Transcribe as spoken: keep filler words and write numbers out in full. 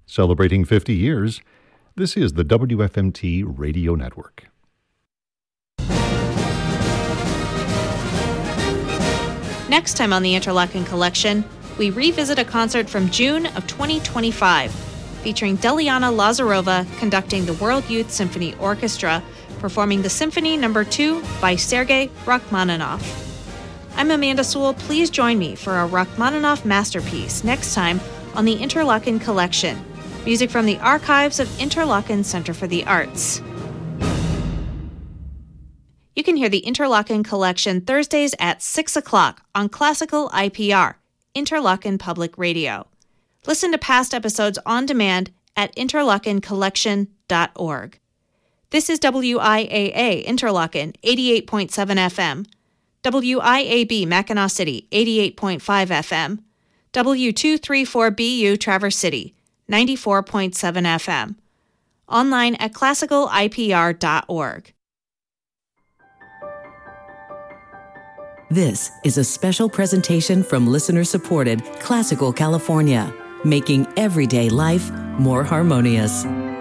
Celebrating fifty years, this is the W F M T Radio Network. Next time on the Interlochen Collection, we revisit a concert from June of twenty twenty-five, featuring Deliana Lazarova conducting the World Youth Symphony Orchestra, performing the Symphony Number two by Sergei Rachmaninoff. I'm Amanda Sewell. Please join me for a Rachmaninoff masterpiece next time on the Interlochen Collection. Music from the archives of Interlochen Center for the Arts. You can hear the Interlochen Collection Thursdays at six o'clock on Classical I P R, Interlochen Public Radio. Listen to past episodes on demand at interlochen collection dot org. This is W I A A Interlochen eighty-eight point seven F M, W I A B Mackinac City eighty-eight point five F M, W two thirty-four B U Traverse City ninety-four point seven F M. Online at classical I P R dot org. This is a special presentation from listener-supported Classical California, making everyday life more harmonious.